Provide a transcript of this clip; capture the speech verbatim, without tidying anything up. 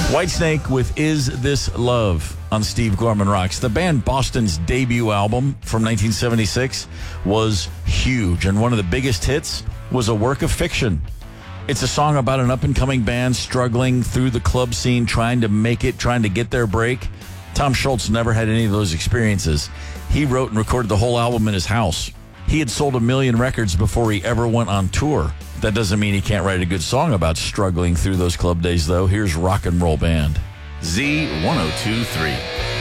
Whitesnake with Is This Love on Steve Gorman Rocks. The band Boston's debut album from nineteen seventy-six was huge, and one of the biggest hits was a work of fiction. It's a song about an up-and-coming band struggling through the club scene, trying to make it, trying to get their break. Tom Schultz never had any of those experiences. He wrote and recorded the whole album in his house. He had sold a million records before he ever went on tour. That doesn't mean he can't write a good song about struggling through those club days, though. Here's Rock and Roll Band. Z ten twenty-three.